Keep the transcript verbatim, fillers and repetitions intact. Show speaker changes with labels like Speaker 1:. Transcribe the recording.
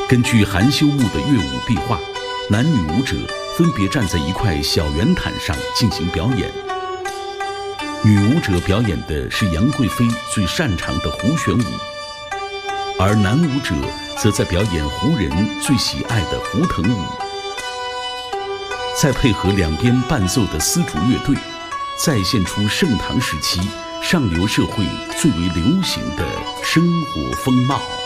Speaker 1: 根据含羞木的乐舞壁画，男女舞者分别站在一块小圆毯上进行表演。女舞者表演的是杨贵妃最擅长的胡旋舞，而男舞者则在表演胡人最喜爱的胡腾舞。再配合两边伴奏的丝竹乐队，再现出盛唐时期上流社会最为流行的生活风貌。